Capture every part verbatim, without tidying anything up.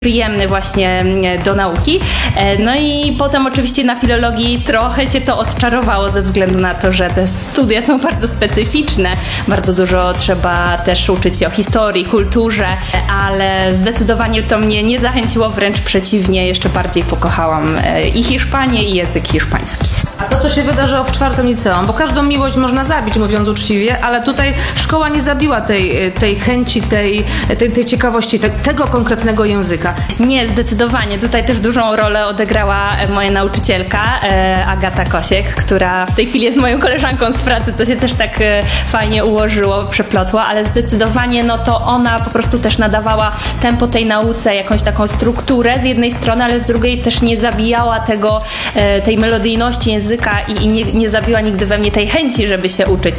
przyjemny właśnie do nauki. No i potem oczywiście na filologii trochę się to odczarowało ze względu na to, że te studia są bardzo specyficzne. Bardzo dużo trzeba też uczyć się o historii, kulturze, ale zdecydowanie to mnie nie zachęciło, wręcz przeciwnie, jeszcze bardziej pokochałam i Hiszpanię, i język hiszpański. A to, co się wydarzyło w czwartym liceum, bo każdą miłość można zabić, mówiąc uczciwie, ale tutaj szkoła nie zabiła tej, tej chęci, tej, tej, tej ciekawości, te, tego konkretnego języka. Nie, zdecydowanie. Tutaj też dużą rolę odegrała moja nauczycielka Agata Kosiek, która w tej chwili jest moją koleżanką z pracy. To się też tak fajnie ułożyło, przeplotło, ale zdecydowanie no to ona po prostu też nadawała tempo tej nauce, jakąś taką strukturę z jednej strony, ale z drugiej też nie zabijała tego, tej melodyjności języka i, i nie, nie zabiła nigdy we mnie tej chęci, żeby się uczyć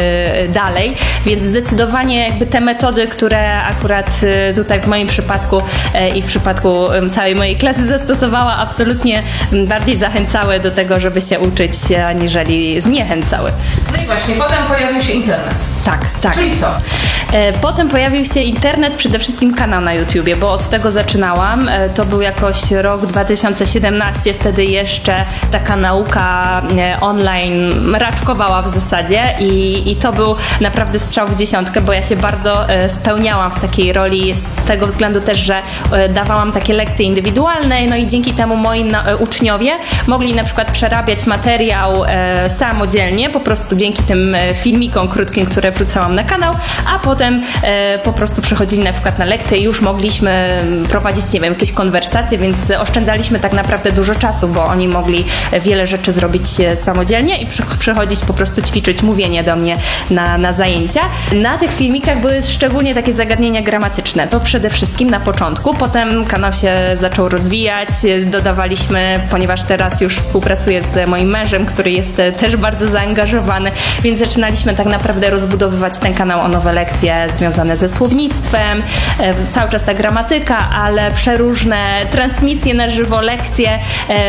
dalej, więc zdecydowanie jakby te metody, które akurat tutaj w moim przypadku i w przypadku całej mojej klasy zastosowała, absolutnie bardziej zachęcały do tego, żeby się uczyć, aniżeli zniechęcały. No i właśnie, potem pojawił się internet. Tak, tak. Czyli co? Potem pojawił się internet, przede wszystkim kanał na YouTubie, bo od tego zaczynałam. To był jakoś rok dwa tysiące siedemnasty, wtedy jeszcze taka nauka online raczkowała w zasadzie i, i to był naprawdę strzał w dziesiątkę, bo ja się bardzo spełniałam w takiej roli z tego względu też, że dawałam takie lekcje indywidualne, no i dzięki temu moi na, uczniowie mogli na przykład przerabiać materiał e, samodzielnie, po prostu dzięki tym filmikom krótkim, które wrzucałam na kanał, a potem e, po prostu przychodzili na przykład na lekcje i już mogliśmy prowadzić, nie wiem, jakieś konwersacje, więc oszczędzaliśmy tak naprawdę dużo czasu, bo oni mogli wiele rzeczy zrobić samodzielnie i przy, przychodzić po prostu ćwiczyć mówienie do mnie na, na zajęcia. Na tych filmikach były szczególnie takie zagadnienia gramatyczne. To przede wszystkim na początku, potem kanał się zaczął rozwijać, dodawaliśmy, ponieważ teraz już współpracuję z moim mężem, który jest też bardzo zaangażowany, więc zaczynaliśmy tak naprawdę rozbudowywać ten kanał o nowe lekcje związane ze słownictwem, cały czas ta gramatyka, ale przeróżne transmisje na żywo, lekcje,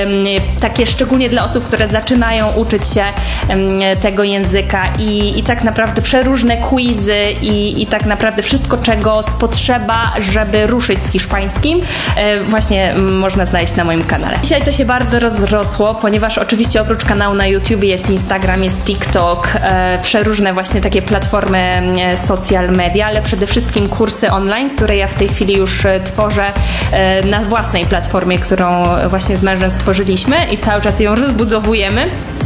takie szczególnie dla osób, które zaczynają uczyć się tego języka i, i tak naprawdę przeróżne quizy i, i tak naprawdę wszystko, czego potrzeba, żeby ruszyć z hiszpańskim, właśnie można znaleźć na moim kanale. Dzisiaj to się bardzo rozrosło, ponieważ oczywiście oprócz kanału na YouTube jest Instagram, jest TikTok, przeróżne właśnie takie platformy social media, ale przede wszystkim kursy online, które ja w tej chwili już tworzę na własnej platformie, którą właśnie z mężem stworzyliśmy i cały czas ją rozbudowujemy.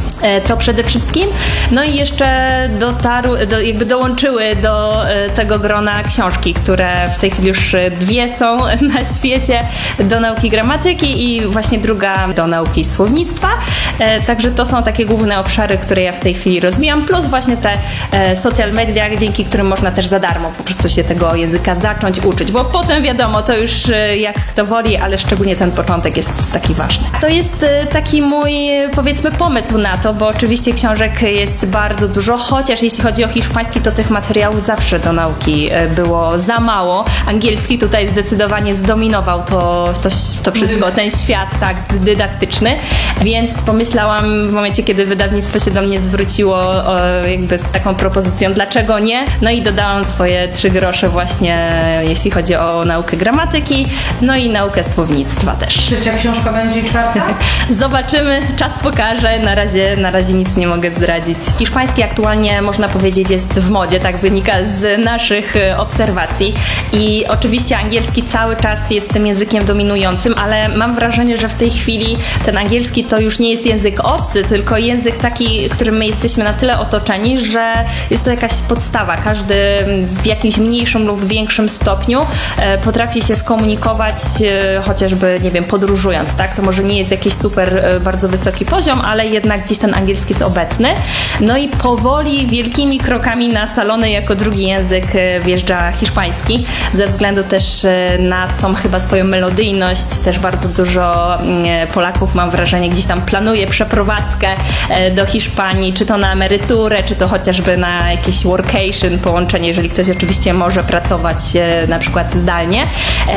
To przede wszystkim. No i jeszcze dotarły, do, jakby dołączyły do tego grona książki, które w tej chwili już dwie są na świecie do nauki gramatyki i właśnie druga do nauki słownictwa. Także to są takie główne obszary, które ja w tej chwili rozwijam, plus właśnie te social media, dzięki którym można też za darmo po prostu się tego języka zacząć uczyć, bo potem wiadomo, to już jak kto woli, ale szczególnie ten początek jest taki ważny. To jest taki mój, powiedzmy, pomysł na to, bo oczywiście książek jest bardzo dużo, chociaż jeśli chodzi o hiszpański, to tych materiałów zawsze do nauki było za mało. Angielski tutaj zdecydowanie zdominował to, to, to wszystko, ten świat tak dydaktyczny, więc pomyślałam w momencie, kiedy wydawnictwo się do mnie zwróciło o, jakby z taką propozycją, dlaczego nie? No i dodałam swoje trzy grosze właśnie, jeśli chodzi o naukę gramatyki, no i naukę słownictwa też. Trzecia książka będzie i czwarta? Zobaczymy, czas pokaże, na razie na razie nic nie mogę zdradzić. Hiszpański aktualnie, można powiedzieć, jest w modzie, tak wynika z naszych obserwacji i oczywiście angielski cały czas jest tym językiem dominującym, ale mam wrażenie, że w tej chwili ten angielski to już nie jest język obcy, tylko język taki, którym my jesteśmy na tyle otoczeni, że jest to jakaś podstawa. Każdy w jakimś mniejszym lub większym stopniu potrafi się skomunikować, chociażby, nie wiem, podróżując, tak? To może nie jest jakiś super bardzo wysoki poziom, ale jednak gdzieś ten angielski jest obecny. No i powoli, wielkimi krokami na salony jako drugi język wjeżdża hiszpański, ze względu też na tą chyba swoją melodyjność. Też bardzo dużo Polaków, mam wrażenie, gdzieś tam planuje przeprowadzkę do Hiszpanii, czy to na emeryturę, czy to chociażby na jakieś workation, połączenie, jeżeli ktoś oczywiście może pracować na przykład zdalnie.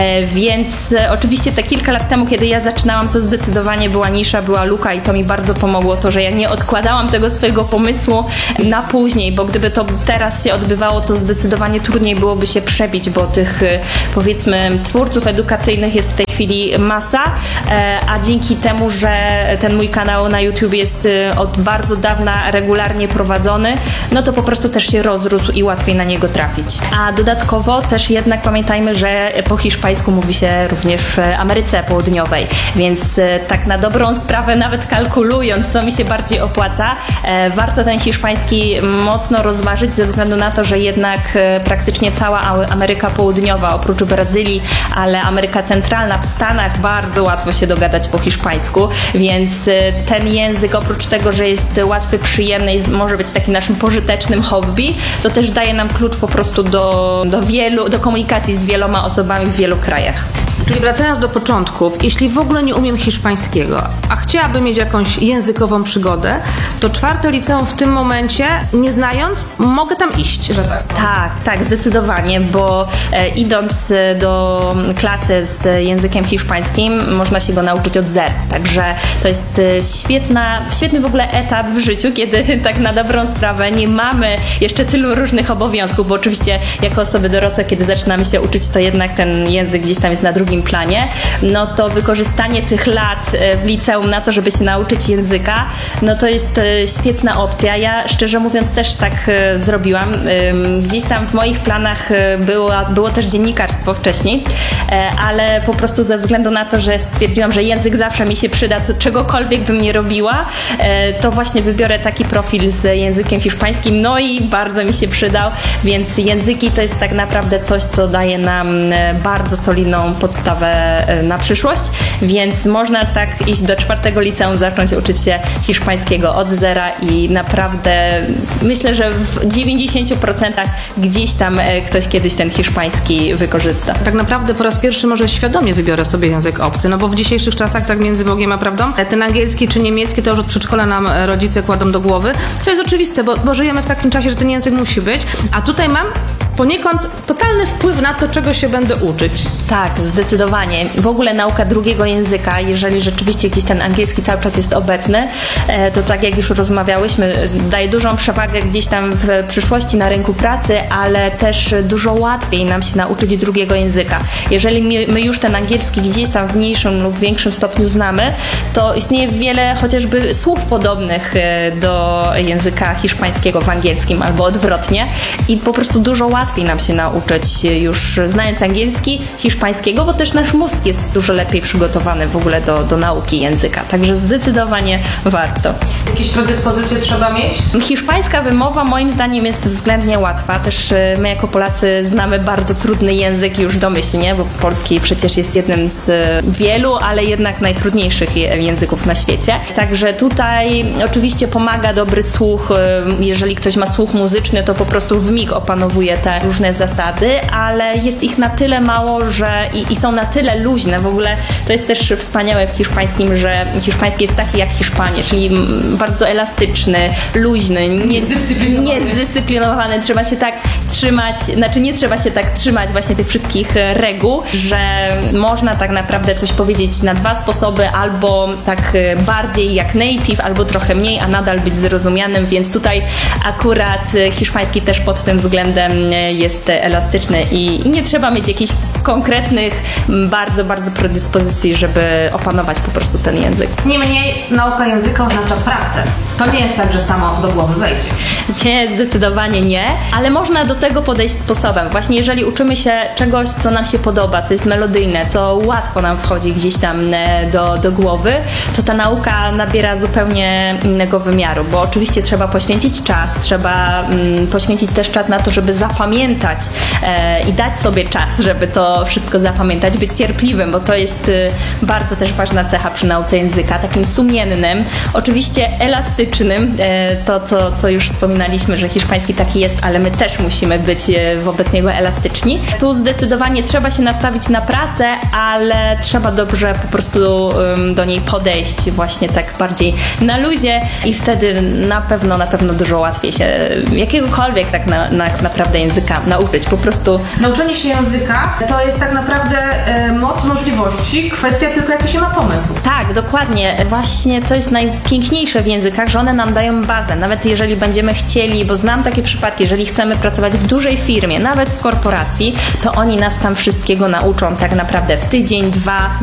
Więc oczywiście te kilka lat temu, kiedy ja zaczynałam, to zdecydowanie była nisza, była luka i to mi bardzo pomogło to, że ja nie odkładałam tego swojego pomysłu na później, bo gdyby to teraz się odbywało, to zdecydowanie trudniej byłoby się przebić, bo tych, powiedzmy, twórców edukacyjnych jest w tej chwili masa, a dzięki temu, że ten mój kanał na YouTube jest od bardzo dawna regularnie prowadzony, no to po prostu też się rozrósł i łatwiej na niego trafić. A dodatkowo też jednak pamiętajmy, że po hiszpańsku mówi się również w Ameryce Południowej, więc tak na dobrą sprawę, nawet kalkulując, co mi się bardziej opłaca, warto ten hiszpański mocno rozważyć ze względu na to, że jednak praktycznie cała Ameryka Południowa, oprócz Brazylii, ale Ameryka Centralna, w Stanach bardzo łatwo się dogadać po hiszpańsku, więc ten język oprócz tego, że jest łatwy, przyjemny i może być takim naszym pożytecznym hobby, to też daje nam klucz po prostu do, do wielu, do komunikacji z wieloma osobami w wielu krajach. Czyli wracając do początków, jeśli w ogóle nie umiem hiszpańskiego, a chciałabym mieć jakąś językową przygodę, to czwarte liceum w tym momencie, nie znając, mogę tam iść, że tak? Tak, tak, zdecydowanie, bo e, idąc do klasy z językiem hiszpańskim, można się go nauczyć od zera. Także to jest świetna, świetny w ogóle etap w życiu, kiedy tak na dobrą sprawę nie mamy jeszcze tylu różnych obowiązków, bo oczywiście jako osoby dorosłe, kiedy zaczynamy się uczyć, to jednak ten język gdzieś tam jest na drugim planie, no to wykorzystanie tych lat w liceum na to, żeby się nauczyć języka, no to jest świetna opcja. Ja szczerze mówiąc też tak zrobiłam. Gdzieś tam w moich planach było, było też dziennikarstwo wcześniej, ale po prostu ze względu na to, że stwierdziłam, że język zawsze mi się przyda, co, czegokolwiek bym nie robiła, to właśnie wybiorę taki profil z językiem hiszpańskim, no i bardzo mi się przydał, więc języki to jest tak naprawdę coś, co daje nam bardzo solidną podstawę na przyszłość, więc można tak iść do czwartego liceum, zacząć uczyć się hiszpańskiego od zera i naprawdę myślę, że w dziewięćdziesięciu procentach gdzieś tam ktoś kiedyś ten hiszpański wykorzysta. Tak naprawdę po raz pierwszy może świadomie wybiorę sobie język obcy, no bo w dzisiejszych czasach, tak między Bogiem a prawdą, ten angielski czy niemiecki to już od przedszkola nam rodzice kładą do głowy, co jest oczywiste, bo, bo żyjemy w takim czasie, że ten język musi być, a tutaj mam poniekąd totalny wpływ na to, czego się będę uczyć. Tak, zdecydowanie. W ogóle nauka drugiego języka, jeżeli rzeczywiście gdzieś ten angielski cały czas jest obecny, to tak jak już rozmawiałyśmy, daje dużą przewagę gdzieś tam w przyszłości na rynku pracy, ale też dużo łatwiej nam się nauczyć drugiego języka. Jeżeli my już ten angielski gdzieś tam w mniejszym lub większym stopniu znamy, to istnieje wiele chociażby słów podobnych do języka hiszpańskiego w angielskim albo odwrotnie i po prostu dużo łatwiej Łatwiej nam się nauczyć już znając angielski, hiszpańskiego, bo też nasz mózg jest dużo lepiej przygotowany w ogóle do, do nauki języka. Także zdecydowanie warto. Jakieś predyspozycje trzeba mieć? Hiszpańska wymowa moim zdaniem jest względnie łatwa. Też my jako Polacy znamy bardzo trudny język już domyślnie, bo polski przecież jest jednym z wielu, ale jednak najtrudniejszych języków na świecie. Także tutaj oczywiście pomaga dobry słuch. Jeżeli ktoś ma słuch muzyczny, to po prostu w mig opanowuje te różne zasady, ale jest ich na tyle mało, że i, i są na tyle luźne. W ogóle to jest też wspaniałe w hiszpańskim, że hiszpański jest taki jak Hiszpanie, czyli bardzo elastyczny, luźny, nie, niezdyscyplinowany. Trzeba się tak trzymać, znaczy nie trzeba się tak trzymać właśnie tych wszystkich reguł, że można tak naprawdę coś powiedzieć na dwa sposoby, albo tak bardziej jak native, albo trochę mniej, a nadal być zrozumianym, więc tutaj akurat hiszpański też pod tym względem jest elastyczny i, i nie trzeba mieć jakichś konkretnych, bardzo, bardzo predyspozycji, żeby opanować po prostu ten język. Niemniej nauka języka oznacza pracę. To nie jest tak, że samo do głowy wejdzie. Nie, zdecydowanie nie, ale można do tego podejść sposobem. Właśnie jeżeli uczymy się czegoś, co nam się podoba, co jest melodyjne, co łatwo nam wchodzi gdzieś tam do, do głowy, to ta nauka nabiera zupełnie innego wymiaru, bo oczywiście trzeba poświęcić czas, trzeba mm, poświęcić też czas na to, żeby zapamiętać e, i dać sobie czas, żeby to wszystko zapamiętać, być cierpliwym, bo to jest y, bardzo też ważna cecha przy nauce języka, takim sumiennym, oczywiście elastycznym, e, to, to co już wspominaliśmy, że hiszpański taki jest, ale my też musimy być e, wobec niego elastyczni. Tu zdecydowanie trzeba się nastawić na pracę, ale trzeba dobrze po prostu um, do niej podejść właśnie tak bardziej na luzie i wtedy na pewno, na pewno dużo łatwiej się jakiegokolwiek tak na, na, naprawdę języka nauczyć. Po prostu nauczenie się języka to to jest tak naprawdę e, moc możliwości, kwestia tylko jaki się ma pomysł. Tak, dokładnie. Właśnie to jest najpiękniejsze w językach, że one nam dają bazę. Nawet jeżeli będziemy chcieli, bo znam takie przypadki, jeżeli chcemy pracować w dużej firmie, nawet w korporacji, to oni nas tam wszystkiego nauczą tak naprawdę w tydzień, dwa,